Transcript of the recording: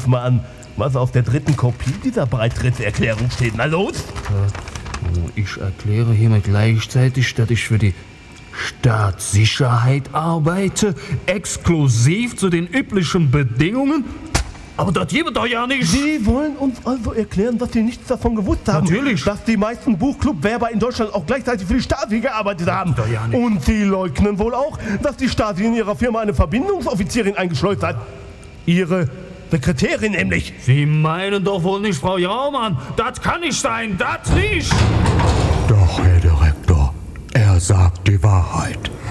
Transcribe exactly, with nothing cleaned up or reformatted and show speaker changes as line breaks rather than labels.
uns mal an, was auf der dritten Kopie dieser Beitrittserklärung steht. Na los!
Ich erkläre hiermit gleichzeitig, dass ich für die Staatssicherheit arbeite, exklusiv zu den üblichen Bedingungen. Aber das gibt doch ja nicht.
Sie wollen uns also erklären, dass Sie nichts davon gewusst haben.
Natürlich.
Dass die meisten Buchclub-Werber in Deutschland auch gleichzeitig für die Stasi gearbeitet haben.
Doch ja nicht.
Und Sie leugnen wohl auch, dass die Stasi in ihrer Firma eine Verbindungsoffizierin eingeschleust hat. Ihre Sekretärin nämlich.
Sie meinen doch wohl nicht, Frau Jaumann. Das kann nicht sein, das nicht.
Doch, Herr Direktor, er sagt die Wahrheit.